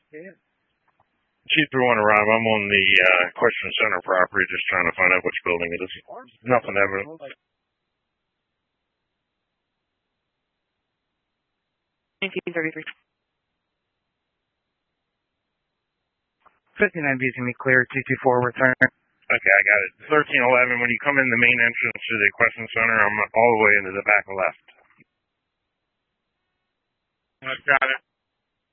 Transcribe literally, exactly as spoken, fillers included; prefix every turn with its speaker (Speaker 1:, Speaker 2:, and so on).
Speaker 1: Yeah.
Speaker 2: Chief three one to Rob. I'm on the uh, Question Center property, just trying to find out which building it is. Nothing evident.
Speaker 3: nineteen thirty-three.
Speaker 1: fifty-nine B is going to be clear, two two four return.
Speaker 2: Okay, I got it. thirteen eleven, when you come in the main entrance to the Question Center, I'm all the way into the back left.
Speaker 4: I've got it.